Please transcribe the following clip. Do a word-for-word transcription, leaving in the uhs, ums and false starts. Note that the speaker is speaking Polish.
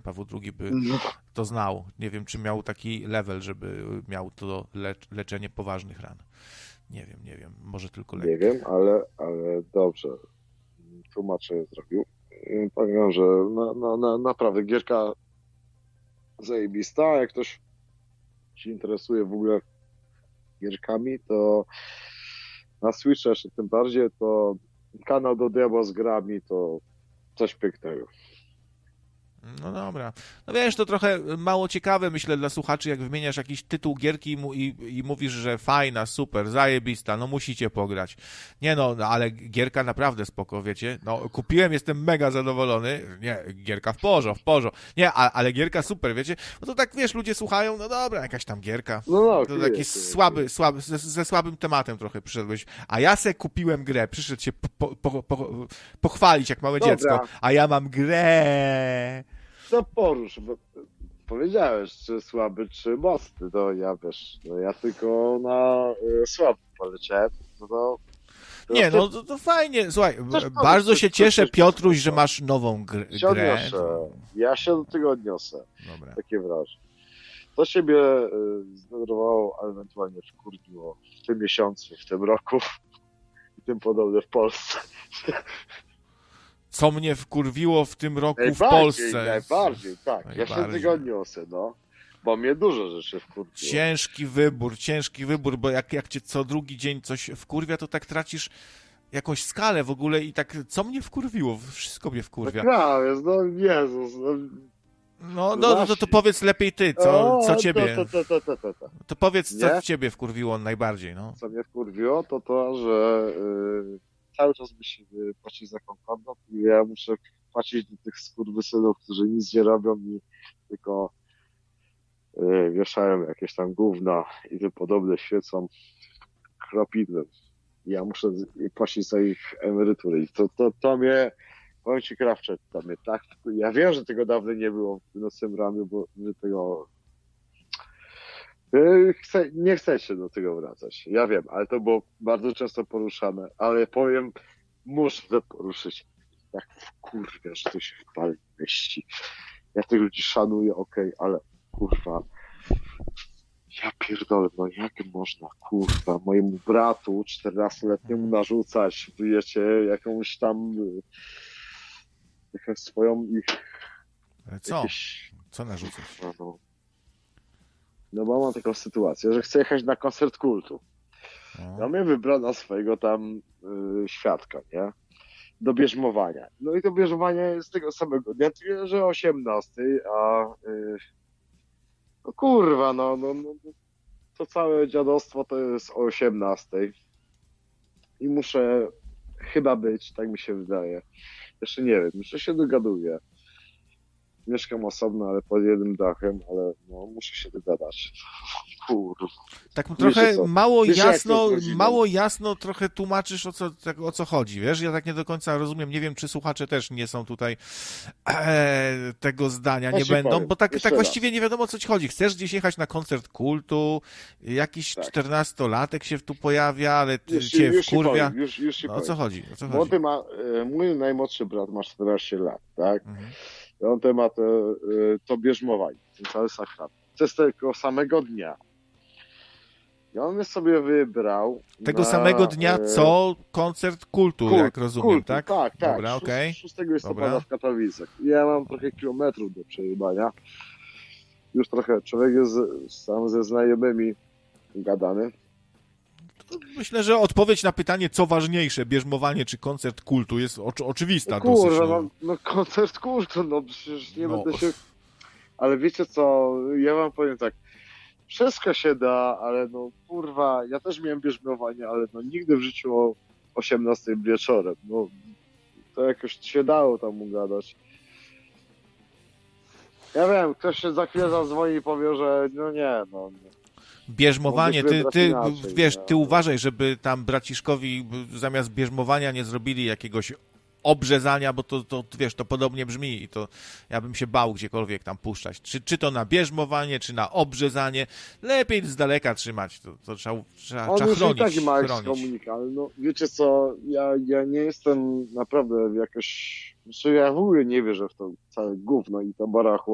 Paweł drugi by No. to znał. Nie wiem, czy miał taki level, żeby miał to lecz, leczenie poważnych ran. Nie wiem, nie wiem. Może tylko lekkie. Nie wiem, ale, ale dobrze. Tłumaczenie zrobił. I powiem, że na, na, na, naprawdę gierka zajebista. Jak ktoś się interesuje w ogóle gierkami, to na Switcha jeszcze tym bardziej, to kanał do Diabła z grami to coś pięknego. No dobra. No wiesz, to trochę mało ciekawe, myślę, dla słuchaczy, jak wymieniasz jakiś tytuł gierki i, mu- i, i mówisz, że fajna, super, zajebista, no musicie pograć. Nie no, no, ale gierka naprawdę spoko, wiecie. No kupiłem, jestem mega zadowolony. Nie, gierka w porządku, w porządku. Nie, a, ale gierka super, wiecie. No to tak, wiesz, ludzie słuchają, no dobra, jakaś tam gierka. No, no, To taki jest, słaby, jest. słaby, ze, ze słabym tematem trochę przyszedłeś. A ja se kupiłem grę, przyszedł się po, po, po, pochwalić jak małe Dobra. dziecko, a ja mam grę. To porusz, bo powiedziałeś, czy słaby, czy mocny. No ja wiesz, no ja tylko na y, słaby poleciałem. No to, to Nie, ty- no to, to fajnie. Słuchaj, Coś bardzo powiedz, się coś- cieszę, coś- Piotruś, coś- że masz nową gr- się grę. odniosę. Ja się do tego odniosę. Dobra. Takie wrażenie. To ciebie y, zdenerwowało, a ewentualnie wkurwiło w tym miesiącu, w tym roku i tym podobne w Polsce. Co mnie wkurwiło w tym roku w Najbardziej, Polsce? najbardziej, tak. Ja się do Najbardziej. tego odniosę, no. Bo mnie dużo rzeczy wkurwiło. Ciężki wybór, ciężki wybór, bo jak, jak cię co drugi dzień coś wkurwia, to tak tracisz jakąś skalę w ogóle i tak, co mnie wkurwiło? Wszystko mnie wkurwia. Tak, jest, no Jezus. No, No, no, no to, to powiedz lepiej ty, co, co ciebie, To, to, to, to, to, to. to powiedz, co Nie? ciebie wkurwiło najbardziej, no. Co mnie wkurwiło, to to, że y, cały czas musi y, płacić za konkordat i ja muszę płacić do tych skurwysynów, którzy nic nie robią i tylko y, wieszają jakieś tam gówna i tym podobne, świecą kropidłem. I ja muszę z- płacić za ich emerytury. I to, to, to mnie, powiem ci Krawcze, to mnie tak, ja wiem, że tego dawno nie było w nocnym ramiu, bo że tego y, chcę, nie chcę się do tego wracać. Ja wiem, ale to było bardzo często poruszane, ale powiem, muszę to poruszyć. Tak kurwa, że to się w pale mieści. Ja tych ludzi szanuję, okej, ale kurwa, ja pierdolę, no jak można, kurwa, mojemu bratu czternastoletniemu narzucać, wiecie, jakąś tam y, jakąś swoją ich Ale co? jakieś, Co narzucasz? no, no. no bo mam taką sytuację, że chcę jechać na koncert kultu. No. Ja mnie wybrał na swojego tam y, świadka, nie? Do bierzmowania. No i to bierzmowanie jest tego samego dnia, tylko że o osiemnastej, a y, no kurwa, no, no, no to całe dziadostwo to jest o osiemnastej i muszę chyba być, tak mi się wydaje. Jeszcze nie wiem, jeszcze się dogaduję. Mieszkam osobno, ale pod jednym dachem, ale no muszę się dogadać. Kurwa. Tak Wiecie trochę co? mało Wiecie, jak to jasno, z rodziną? mało jasno trochę tłumaczysz, o co, tak, o co chodzi, wiesz? Ja tak nie do końca rozumiem, nie wiem, czy słuchacze też nie są tutaj e, tego zdania, Ja nie ci będą, powiem, bo tak, jeszcze tak raz. właściwie nie wiadomo, o co ci chodzi. Chcesz gdzieś jechać na koncert kultu, jakiś Tak. czternastolatek się tu pojawia, ale ty, Już, cię już ci wkurwia. powiem, już, już ci No, o co powiem. chodzi? O co Bo chodzi? ty ma, e, mój najmłodszy brat ma czternaście lat, tak? Mhm. I on temat e, e, to bierzmowanie, ten cały sakrat. To jest tego samego dnia. I on mnie sobie wybrał. Tego na, samego dnia, e, co koncert kultu, kult, jak rozumiem, kultu, tak? Tak, tak. Dobra, okej. szóstego listopada Dobra. w Katowicach. I ja mam trochę kilometrów do przejebania. Już trochę człowiek jest sam ze znajomymi gadany. Myślę, że odpowiedź na pytanie, co ważniejsze, bierzmowanie czy koncert kultu, jest oczy- oczywista No kurwa, dosyć. no, no koncert kultu, no przecież nie No. będę się... Ale wiecie co, ja wam powiem tak, wszystko się da, ale no kurwa, ja też miałem bierzmowanie, ale no nigdy w życiu o osiemnastej wieczorem, no to jakoś się dało tam ugadać. Ja wiem, ktoś się za chwilę zadzwoni i powie, że no nie, no nie. Bierzmowanie, Mogę ty, wybrać ty inaczej, wiesz, no. ty uważaj, żeby tam braciszkowi zamiast bierzmowania nie zrobili jakiegoś obrzezania, bo to, to wiesz, to podobnie brzmi i to ja bym się bał gdziekolwiek tam puszczać. Czy, czy to na bierzmowanie, czy na obrzezanie. Lepiej z daleka trzymać, to, to trzeba, trzeba, On trzeba już i chronić. tak ma chronić. ekskomunik, ale no wiecie co, ja, ja nie jestem naprawdę jakoś, znaczy ja w ogóle nie wierzę w to całe gówno i to barachło.